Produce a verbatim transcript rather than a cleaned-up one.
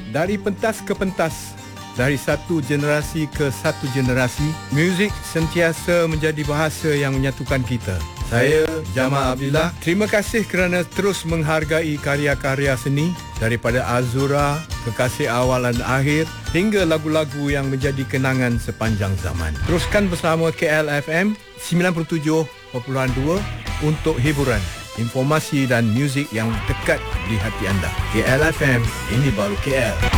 dari pentas ke pentas, dari satu generasi ke satu generasi, muzik sentiasa menjadi bahasa yang menyatukan kita. Saya, Jamal Abdillah, terima kasih kerana terus menghargai karya-karya seni daripada Azura, Kekasih Awal dan Akhir hingga lagu-lagu yang menjadi kenangan sepanjang zaman. Teruskan bersama K L F M sembilan puluh tujuh perpuluhan dua untuk hiburan, informasi dan muzik yang dekat di hati anda. K L F M, ini baru K L.